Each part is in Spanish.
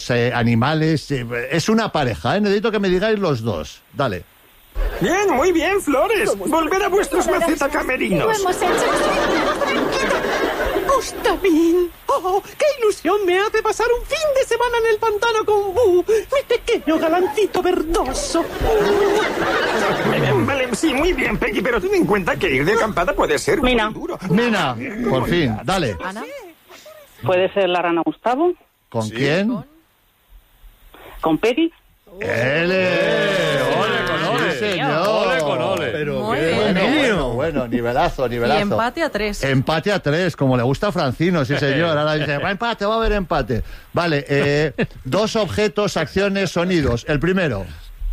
animales. Es una pareja, ¿eh? Necesito que me digáis los dos. Dale. Bien, muy bien, Flores. Volver a vuestros macetacamerinos. Lo hemos hecho. ¡Gustavín! ¡Oh, qué ilusión me hace pasar un fin de semana en el pantano con Bu, mi pequeño galancito verdoso! Vale, sí, muy bien, Peggy, pero ten en cuenta que ir de acampada puede ser muy duro. Mina, por fin, dale. ¿Ana? ¿Puede ser la rana Gustavo? ¿Con quién? ¿Con Peggy? ¡Ole con ole! Sí, señor. Ole con ole. Pero Muy bien. bueno, nivelazo. Y empate a 3. Empate a 3, como le gusta a Francino, sí señor. Ahora dice, va a haber empate. Vale, 2 objetos, acciones, sonidos. El primero.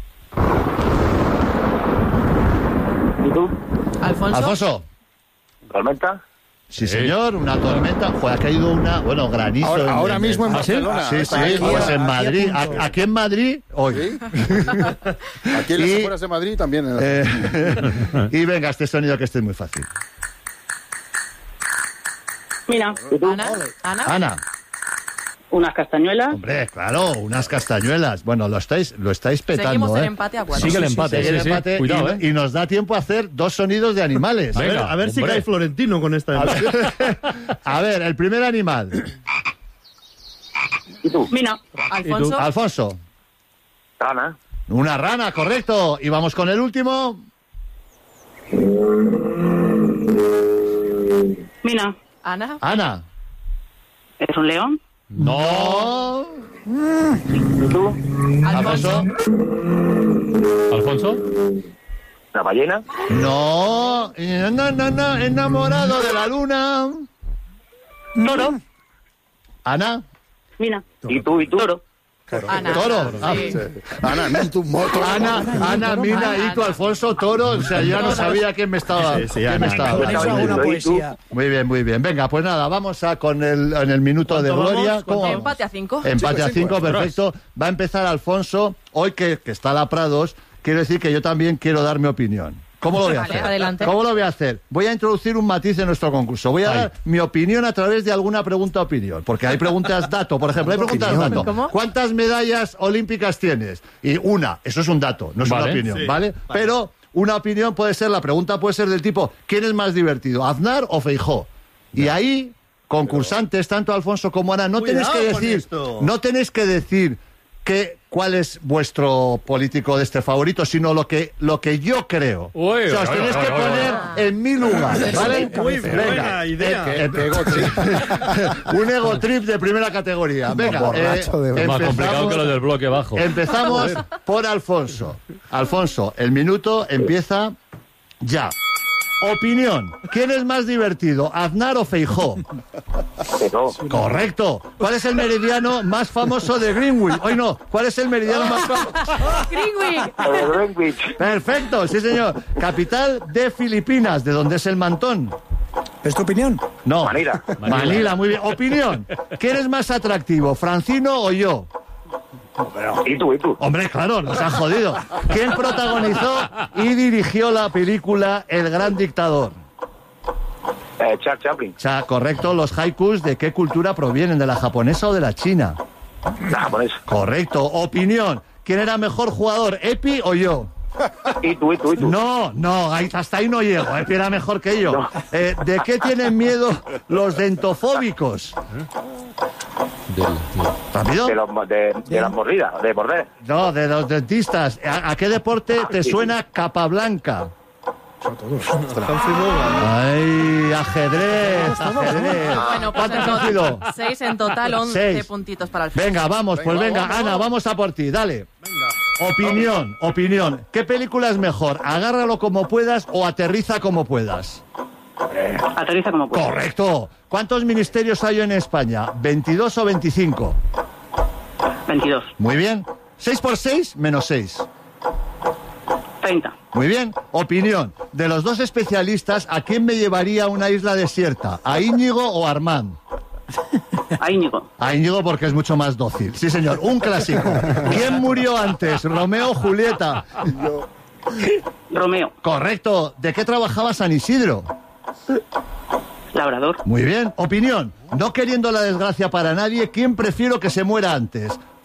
¿Y tú? Alfonso. ¿Tormenta? Sí, señor, una tormenta. Joder, ha caído granizo. Ahora mismo en Barcelona. Sí, pues en Madrid. Aquí en Madrid, hoy. ¿Sí? Aquí en las afueras de Madrid también. Y venga, este sonido que este es muy fácil. Mira, Ana. unas castañuelas. Hombre, claro, unas castañuelas. Bueno, lo estáis petando, Seguimos en empate a 4. Sigue el empate, Sigue el sí. empate Cuidado, y nos da tiempo a hacer 2 sonidos de animales. Venga, A ver si cae Florentino con esta. A ver, el primer animal. ¿Y tú? Mira, Alfonso. Rana. Una rana, correcto. Y vamos con el último. mira, Ana. ¿es un león? No. ¿Y tú? Alfonso. ¿Alfonso? ¿La ballena? No. No. Enamorado de la luna. Toro. Ana. Mira. ¿Y tú? Toro. Ana. Toro. Sí. Ana, no en tu moto. Ana, Mina, Ito, Alfonso, Toro. O sea, yo ya no sabía quién me estaba. quién me estaba Con eso hago una poesía. Muy bien. Venga, pues nada, vamos en el minuto de gloria. ¿Cómo vamos? Empate a 5. Empate a 5, perfecto. Va a empezar Alfonso. Hoy que está la Prados, quiero decir que yo también quiero dar mi opinión. ¿Cómo lo voy a hacer? Adelante. ¿Cómo lo voy a hacer? Voy a introducir un matiz en nuestro concurso. Voy a dar mi opinión a través de alguna pregunta-opinión. Porque hay preguntas dato, por ejemplo. Hay preguntas dato. ¿Cómo? ¿Cuántas medallas olímpicas tienes? Y una. Eso es un dato, no es una opinión, ¿vale? Pero una opinión puede ser, la pregunta puede ser del tipo, ¿quién es más divertido, Aznar o Feijóo? Y ahí, concursantes, tanto Alfonso como Ana, no tenéis que decir cuál es vuestro político de este favorito, sino lo que yo creo. O sea, os tenéis que poner en mi lugar, ¿vale? Muy buena idea. Un ego trip de primera categoría. Venga, Más complicado que lo del bloque bajo. Empezamos por Alfonso. Alfonso, el minuto empieza ya. Opinión. ¿Quién es más divertido, Aznar o Feijóo? Correcto. ¿Cuál es el meridiano más famoso de Greenwich? Hoy no. ¿Cuál es el meridiano más famoso? Greenwich. Perfecto, sí señor. Capital de Filipinas, ¿de dónde es el mantón? ¿Es tu opinión? No. Manila, muy bien. Opinión. ¿Quién es más atractivo, Francino o yo? ¿Y tú? Hombre, claro, nos han jodido. ¿Quién protagonizó y dirigió la película El Gran Dictador? Charles Chaplin. Correcto. ¿Los haikus de qué cultura provienen? ¿De la japonesa o de la china? La japonesa. Correcto. Opinión. ¿Quién era mejor jugador, Epi o yo? ¿Y tú? No, hasta ahí no llego. Epi era mejor que yo. No. ¿De qué tienen miedo los dentofóbicos? ¿Rápido? De las mordidas, de morder. No, de los dentistas. ¿A qué deporte te suena Capablanca? Ay, ajedrez. Bueno, pues ¿Cuántos han sido? 6 en total, 11 6. puntitos para Alfonso. Venga, vamos, Ana, vamos a por ti, dale. Opinión. ¿Qué película es mejor? ¿Agárralo como puedas o aterriza como puedas? Aterriza como pueda. Correcto. ¿Cuántos ministerios hay en España? ¿22 o 25? 22. Muy bien. 6 por 6, menos 6. 30. Muy bien. Opinión. De los dos especialistas, ¿a quién me llevaría a una isla desierta? ¿A Íñigo o a Armand? A Íñigo. A Íñigo porque es mucho más dócil. Sí, señor. Un clásico. ¿Quién murió antes? ¿Romeo o Julieta? Romeo. Correcto. ¿De qué trabajaba San Isidro? Labrador. Muy bien. Opinión. No queriendo la desgracia para nadie, ¿quién prefiero que se muera antes?